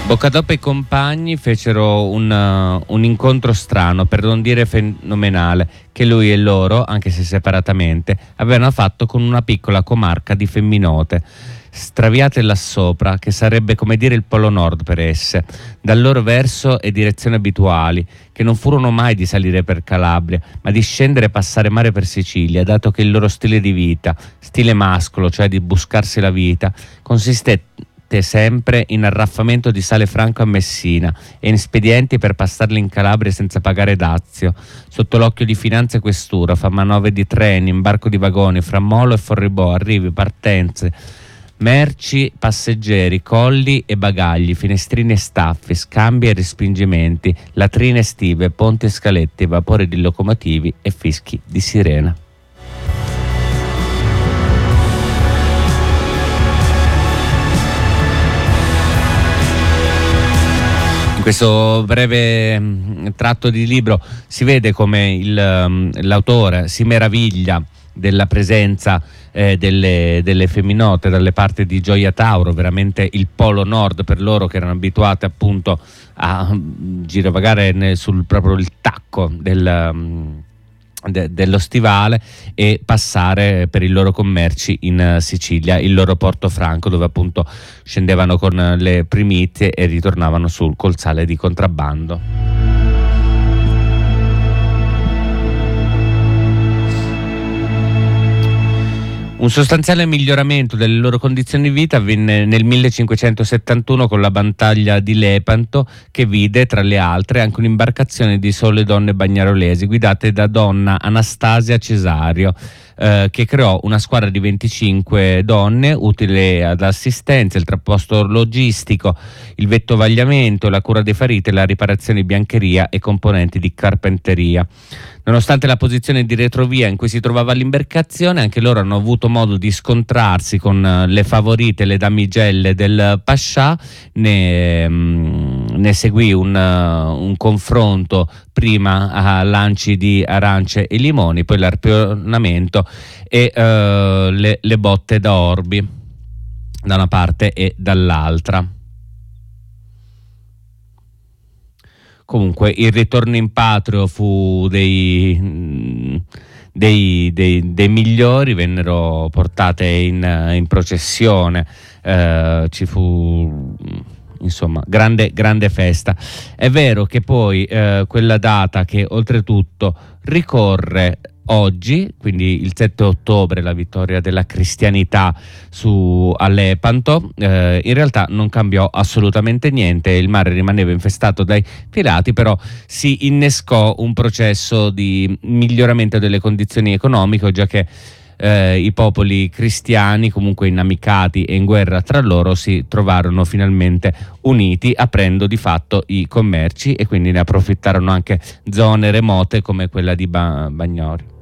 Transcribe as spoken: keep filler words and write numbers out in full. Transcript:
Boccadoppo e i compagni fecero un, uh, un incontro strano, per non dire fenomenale, che lui e loro, anche se separatamente, avevano fatto con una piccola comarca di femminote, straviate là sopra, che sarebbe come dire il Polo Nord per esse, dal loro verso e direzione abituali, che non furono mai di salire per Calabria, ma di scendere e passare mare per Sicilia, dato che il loro stile di vita, stile mascolo, cioè di buscarsi la vita, consistette sempre in arraffamento di sale franco a Messina e in spedienti per passarli in Calabria senza pagare dazio, sotto l'occhio di finanza e questura, fa manovre di treni, imbarco di vagoni, fra Molo e Forribò, arrivi, partenze, merci, passeggeri, colli e bagagli, finestrini e staffi, scambi e respingimenti, latrine estive, ponti e scaletti, vapori di locomotivi e fischi di sirena. In questo breve tratto di libro si vede come il, l'autore si meraviglia della presenza eh, delle, delle femminote dalle parti di Gioia Tauro, veramente il Polo Nord per loro, che erano abituate appunto a girovagare nel, sul proprio il tacco del, de, dello stivale e passare per i loro commerci in Sicilia, il loro Porto Franco, dove appunto scendevano con le primizie e ritornavano sul col sale di contrabbando. Un sostanziale miglioramento delle loro condizioni di vita avvenne nel millecinquecentosettantuno con la battaglia di Lepanto, che vide tra le altre anche un'imbarcazione di sole donne bagnarolesi guidate da donna Anastasia Cesario, eh, che creò una squadra di venticinque donne utile all'assistenza, il trasporto logistico, il vettovagliamento, la cura dei feriti, la riparazione di biancheria e componenti di carpenteria. Nonostante la posizione di retrovia in cui si trovava l'imbarcazione, anche loro hanno avuto modo di scontrarsi con le favorite, le damigelle del Pascià. Ne, ne seguì un, un confronto prima a lanci di arance e limoni, poi l'arpionamento e uh, le, le botte da orbi da una parte e dall'altra. Comunque il ritorno in patrio fu dei, dei, dei, dei migliori, vennero portate in, in processione, eh, ci fu insomma grande, grande festa. È vero che poi eh, quella data, che oltretutto ricorre oggi, quindi il sette ottobre, la vittoria della cristianità su a Lepanto, eh, in realtà non cambiò assolutamente niente, il mare rimaneva infestato dai pirati, però si innescò un processo di miglioramento delle condizioni economiche, già che eh, i popoli cristiani, comunque inamicati e in guerra tra loro, si trovarono finalmente uniti, aprendo di fatto i commerci, e quindi ne approfittarono anche zone remote come quella di ba- Bagnoli.